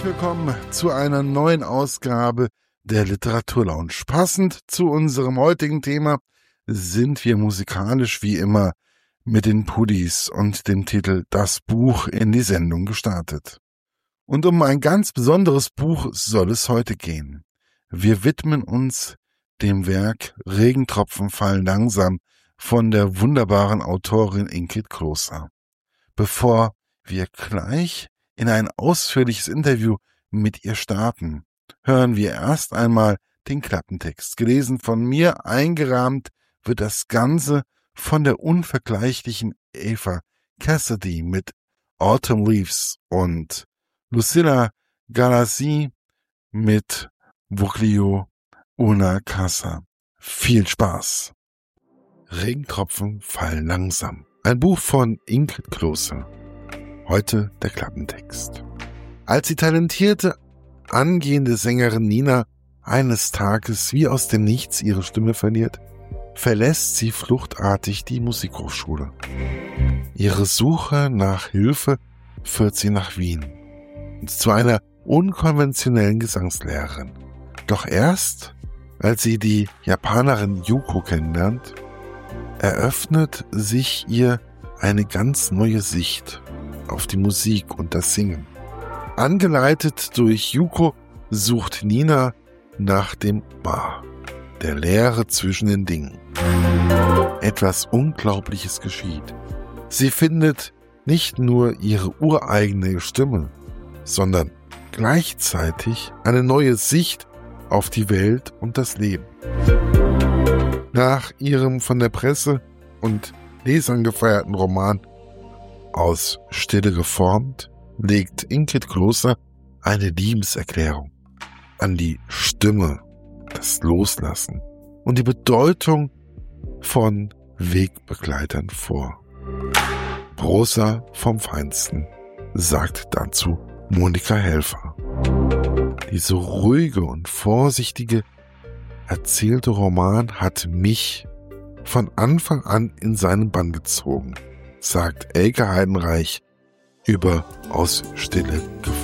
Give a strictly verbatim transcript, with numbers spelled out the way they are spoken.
willkommen zu einer neuen Ausgabe der Literaturlounge. Passend zu unserem heutigen Thema sind wir musikalisch wie immer mit den Puddies und dem Titel Das Buch in die Sendung gestartet. Und um ein ganz besonderes Buch soll es heute gehen. Wir widmen uns dem Werk Regentropfen fallen langsam von der wunderbaren Autorin Ingrid Kloser. Bevor wir gleich in ein ausführliches Interview mit ihr starten, hören wir erst einmal den Klappentext. Gelesen von mir, eingerahmt wird das Ganze von der unvergleichlichen Eva Cassidy mit Autumn Leaves und Lucilla Galassi mit Voglio una casa. Viel Spaß! Regentropfen fallen langsam. Ein Buch von Ingrid Kloser. Heute der Klappentext. Als die talentierte, angehende Sängerin Nina eines Tages wie aus dem Nichts ihre Stimme verliert, verlässt sie fluchtartig die Musikhochschule. Ihre Suche nach Hilfe führt sie nach Wien und zu einer unkonventionellen Gesangslehrerin. Doch erst, als sie die Japanerin Yuko kennenlernt, eröffnet sich ihr eine ganz neue Sicht auf die Musik und das Singen. Angeleitet durch Yuko sucht Nina nach dem Ba, der Leere zwischen den Dingen. Etwas Unglaubliches geschieht. Sie findet nicht nur ihre ureigene Stimme, sondern gleichzeitig eine neue Sicht auf die Welt und das Leben. Nach ihrem von der Presse und Lesern gefeierten Roman Aus Stille geformt, legt Ingrid Kloser eine Liebeserklärung an die Stimme, das Loslassen und die Bedeutung von Wegbegleitern vor. Prosa vom Feinsten, sagt dazu Monika Helfer. Diese ruhige und vorsichtige erzählte Roman hat mich von Anfang an in seinen Bann gezogen, sagt Elke Heidenreich über Aus Stille geformt.